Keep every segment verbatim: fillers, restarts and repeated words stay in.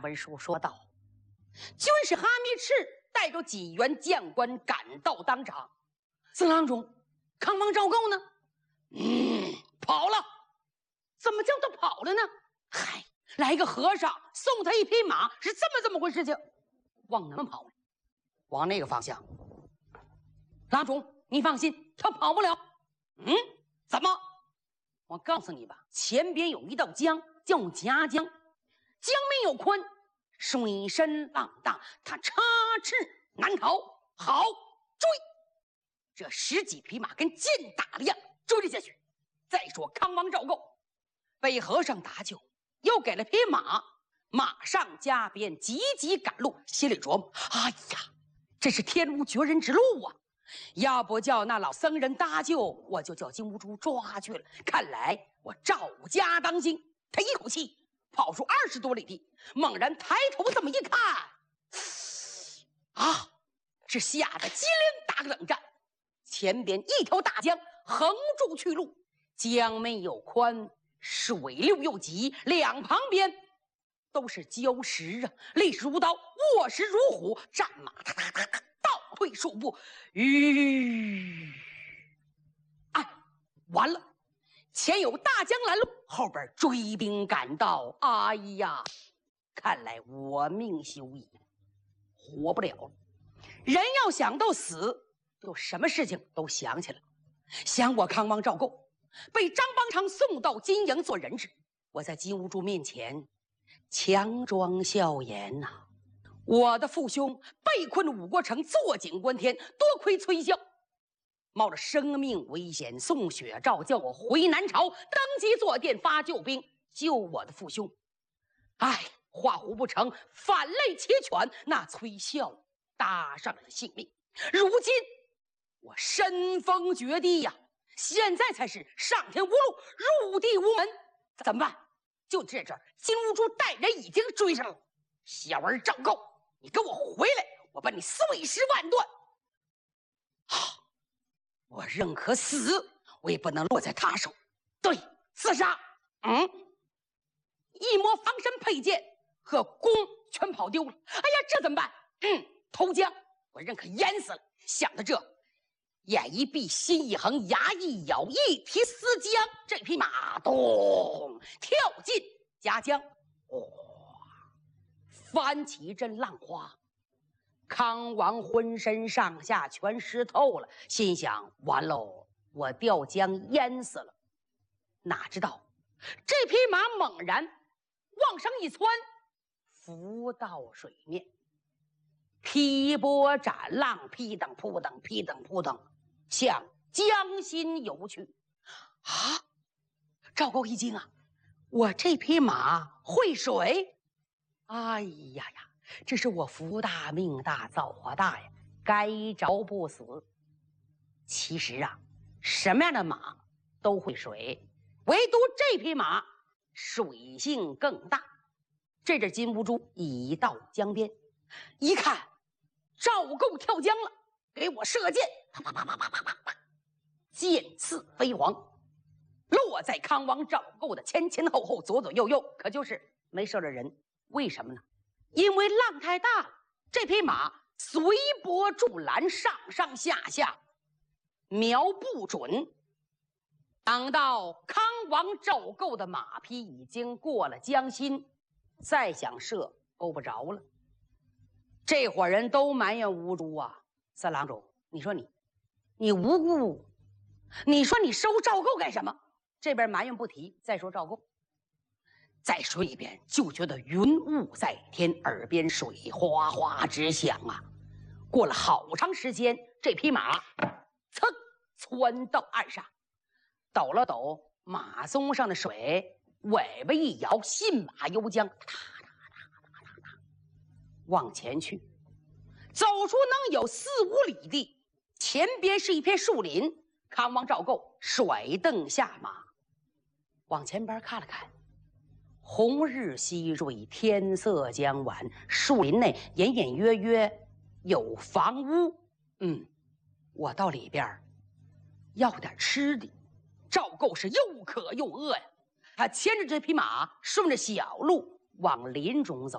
文书说道：“军师哈密赤带着几员将官赶到当场。四郎中，康王赵构呢？嗯，跑了。怎么叫他跑了呢？嗨，来个和尚送他一匹马，是这么这么回事情。往哪跑呢？往那个方向。郎中，你放心，他跑不了。嗯，怎么？我告诉你吧，前边有一道江，叫夹江，江面有宽，水深浪大，他插翅难逃。好，追！这十几匹马跟箭打了一样追了下去。再说康王赵构被和尚搭救，又给了匹马，马上加鞭，急急赶路，心里琢磨：哎呀，这是天无绝人之路啊！要不叫那老僧人搭救，我就叫金兀术抓去了。看来我赵家当今。他一口气跑出二十多里地，猛然抬头这么一看，啊，是吓得机灵打个冷战。前边一条大江横住去路，江面又宽，水流又急，两旁边都是礁石啊，立势如刀，卧实如虎，战马哒哒哒哒倒退数步，吁！哎，完了！前有大江拦路，后边追兵赶到。哎呀，看来我命休矣，活不了了。人要想到死，有什么事情都想起来。想我康王赵构被张邦昌送到金营做人质，我在金兀术面前强装笑颜呐、啊。我的父兄被困五国城，坐井观天，多亏崔孝冒着生命危险，宋雪诏叫我回南朝，登基坐殿，发救兵，救我的父兄。哎，画虎不成反类切犬，那崔孝搭上了性命。如今我身封绝地呀、啊，现在才是上天无路，入地无门，怎么办？就这阵儿，金兀术带人已经追上了。小儿赵构，你给我回来，我把你碎尸万段！啊！我认可死，我也不能落在他手。对，刺杀。嗯，一摸防身佩剑和弓全跑丢了。哎呀，这怎么办？嗯，投江，我认可淹死了。想到这，眼一闭，心一横，牙一咬，一提丝缰，这匹马咚跳进夹江，哇，翻起一阵浪花。康王浑身上下全湿透了，心想：完喽，我掉江淹死了。哪知道这匹马猛然往上一窜，浮到水面，劈波斩浪，劈噔扑噔，劈噔扑噔，向江心游去。啊！赵构一惊啊，我这匹马会水？哎呀呀！这是我福大命大造化大呀，该着不死。其实啊，什么样的马都会水，唯独这匹马水性更大。这阵金兀术已到江边，一看赵构跳江了，给我射箭，啪啪啪啪啪啪啪啪，箭刺飞黄，落在康王赵构的前前后后、左左右右，可就是没射着人。为什么呢？因为浪太大了，这匹马随波逐澜，上上下下瞄不准。等到康王赵构的马匹已经过了江心，再想射够不着了。这伙人都埋怨兀术啊，三郎中，你说你，你无辜，你说你收赵构干什么？这边埋怨不提，再说赵构。再说一遍，就觉得云雾在天，耳边水哗哗直响啊！过了好长时间，这匹马噌窜到岸上，抖了抖马鬃上的水，尾巴一摇，信马由缰，哒哒哒哒哒哒往前去。走出能有四五里地，前边是一片树林。康王赵构甩蹬下马，往前边看了看。红日西坠，天色将晚，树林内隐隐约约有房屋。嗯，我到里边要点吃的。赵构是又渴又饿呀，他牵着这匹马顺着小路往林中走。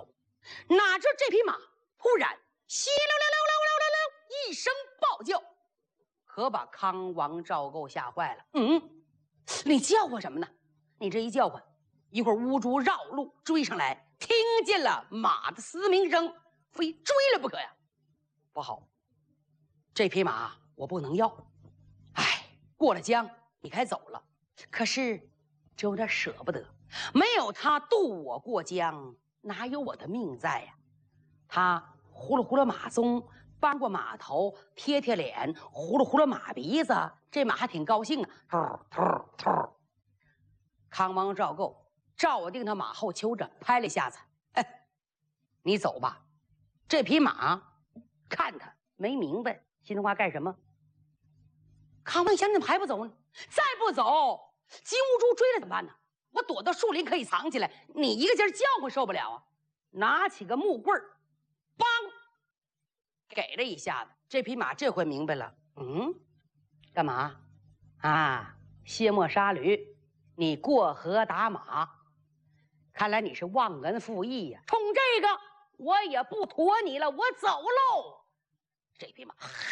哪知这匹马突然稀溜溜溜溜溜溜溜一声暴叫，可把康王赵构吓坏了。嗯，你叫唤什么呢？你这一叫唤，一会儿乌珠绕路追上来，听见了马的嘶鸣声，非追了不可呀！不好，这匹马我不能要。哎，过了江你该走了，可是这有点舍不得，没有他渡我过江，哪有我的命在呀？他呼噜呼噜马鬃，搬过马头，贴贴脸，呼噜呼噜马鼻子，这马还挺高兴啊！突突突！康王赵构照定他马后揪着，拍了一下子，哎，你走吧。这匹马看他没明白，心里话干什么？康王一想，怎么还不走呢？再不走，金兀术追了怎么办呢？我躲到树林可以藏起来，你一个劲儿叫唤受不了啊！拿起个木棍儿，梆，给了一下子。这匹马这回明白了，嗯，干嘛？啊，卸磨杀驴，你过河打马，看来你是忘恩负义呀！冲这个，我也不驮你了，我走喽。这匹马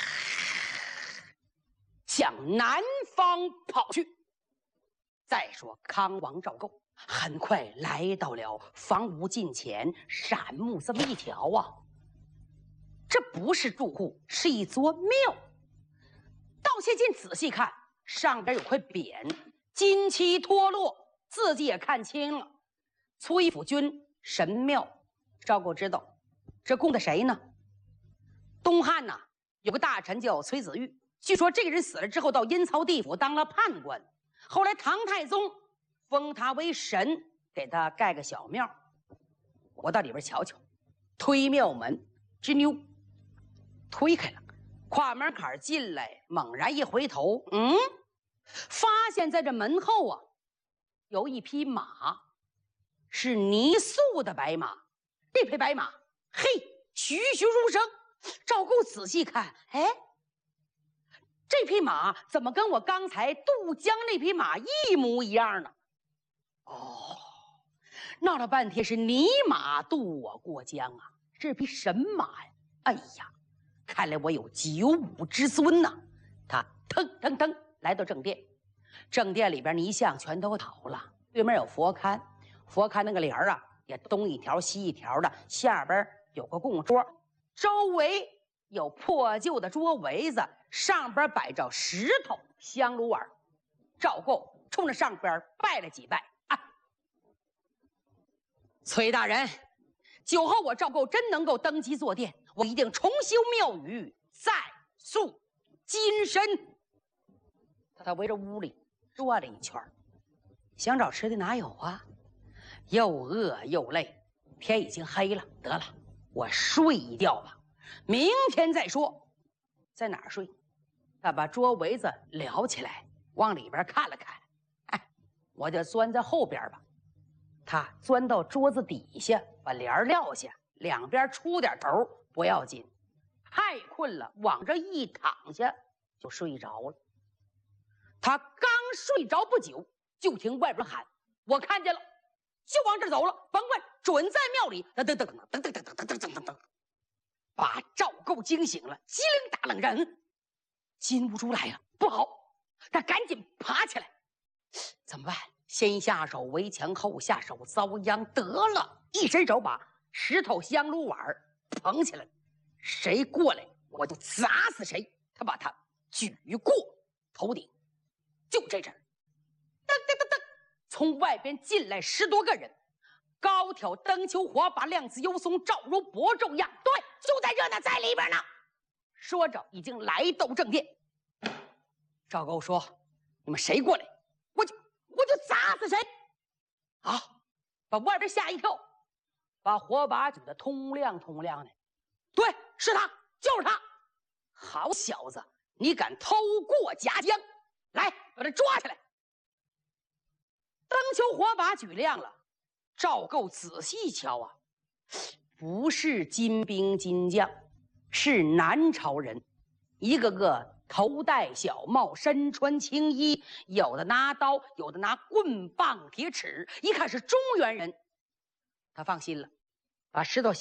向南方跑去。再说康王赵构很快来到了房屋近前，闪目这么一瞧啊，这不是住户，是一座庙。倒切近仔细看，上边有块匾，金漆脱落，字迹也看清了。崔府君神庙。赵构知道这供的谁呢？东汉呐、啊，有个大臣叫崔子玉，据说这个人死了之后到阴曹地府当了判官，后来唐太宗封他为神，给他盖个小庙。我到里边瞧瞧，推庙门，吱扭，推开了，跨门槛进来，猛然一回头，嗯，发现在这门后啊，有一匹马，是泥塑的白马。这匹白马，嘿，栩栩如生。赵构仔细看，哎，这匹马怎么跟我刚才渡江那匹马一模一样呢？哦，闹了半天是泥马渡我过江啊，这匹神马呀！哎呀，看来我有九五之孙呐！他腾腾腾来到正殿，正殿里边泥像全都倒了，对面有佛龛，佛龛那个帘儿啊也东一条西一条的，下边有个供桌，周围有破旧的桌围子，上边摆着石头香炉碗。赵构冲着上边拜了几拜，啊，崔大人，酒后我赵构真能够登基坐殿，我一定重修庙宇，再塑金身。他围着屋里转了一圈，想找吃的哪有啊？又饿又累，天已经黑了，得了，我睡一觉吧，明天再说。在哪儿睡？他把桌围子撩起来，往里边看了看，哎，我就钻在后边吧。他钻到桌子底下，把帘撂下，两边出点头不要紧。太困了，往这一躺下就睡着了。他刚睡着不久，就听外边喊：“我看见了！”就往这走了，甭问，准在庙里。噔噔噔噔噔噔噔噔噔噔噔噔，把赵构惊醒了，机灵打冷人。金兀术来了，不好！他赶紧爬起来，怎么办？先下手为强，后下手遭殃。得了，一伸手把石头香炉碗捧起来，谁过来我就砸死谁。他把他举过头顶，就这阵，噔噔噔噔。从外边进来十多个人，高挑登秋火把亮子幽松赵如伯仲样，对，就在这呢，在里边呢。说着，已经来到正殿。赵构说：“你们谁过来，我就我就砸死谁。”啊，把外边吓一跳，把火把举得通亮通亮的。对，是他，就是他。好小子，你敢偷过夹江，来，把他抓起来。灯球火把举亮了，赵构仔细一瞧啊，不是金兵金将，是南朝人，一个个头戴小帽，身穿青衣，有的拿刀，有的拿棍棒铁尺，一看是中原人。他放心了，把石头